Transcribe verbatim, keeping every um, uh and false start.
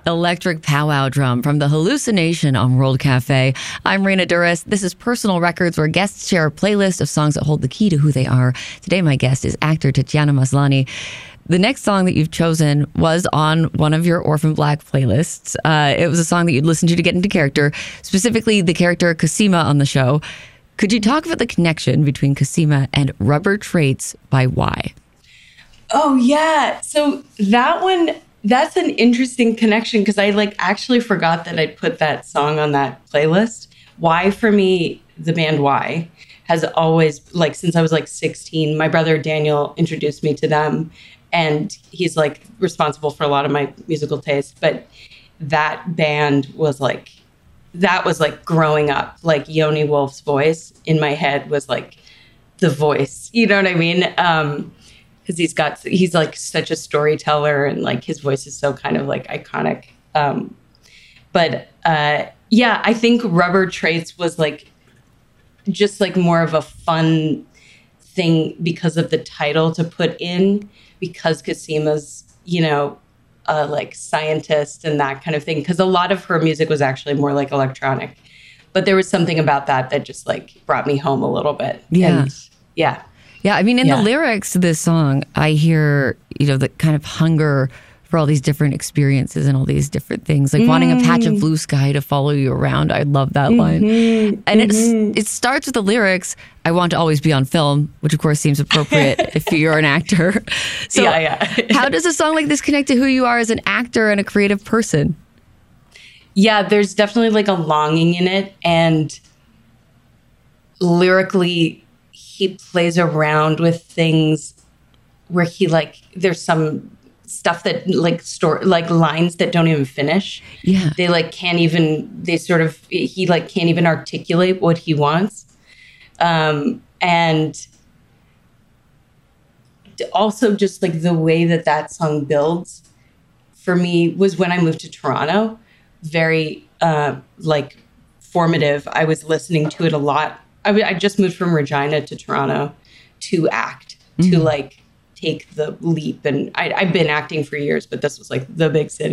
Electric Powwow Drum from the Hallucination on World Cafe. I'm Raina Douris. This is Personal Records, where guests share a playlist of songs that hold the key to who they are. Today, my guest is actor Tatiana Maslany. The next song that you've chosen was on one of your Orphan Black playlists. Uh, it was a song that you'd listen to to get into character, specifically the character Cosima on the show. Could you talk about the connection between Cosima and Rubber Traits by Y? Oh, yeah. So that one... That's an interesting connection because I like actually forgot that I'd put that song on that playlist. Y for me, the band Y, has always, like, since I was like sixteen, my brother Daniel introduced me to them, and he's like responsible for a lot of my musical taste. But that band was like, that was like growing up, like Yoni Wolf's voice in my head was like the voice, you know what I mean? Um, Because he's got, he's like such a storyteller, and like his voice is so kind of like iconic. Um, but uh, yeah, I think Rubber Traits was like just like more of a fun thing because of the title to put in, because Cosima's, you know, uh, like scientist and that kind of thing. Because a lot of her music was actually more like electronic, but there was something about that that just like brought me home a little bit. Yeah, and, yeah. Yeah, I mean, in yeah. the lyrics to this song, I hear, you know, the kind of hunger for all these different experiences and all these different things, like mm. wanting a patch of blue sky to follow you around. I love that mm-hmm. line. And mm-hmm. it's, it starts with the lyrics, I want to always be on film, which of course seems appropriate if you're an actor. So yeah, yeah. How does a song like this connect to who you are as an actor and a creative person? Yeah, there's definitely like a longing in it. And lyrically, he plays around with things where he like, there's some stuff that like store, like lines that don't even finish. Yeah. They like can't even, they sort of, he like can't even articulate what he wants. Um, and also just like the way that that song builds for me was when I moved to Toronto, very uh, like formative. I was listening to it a lot. I, I just moved from Regina to Toronto to act, mm-hmm. to like take the leap. And I, I've been acting for years, but this was like the big city.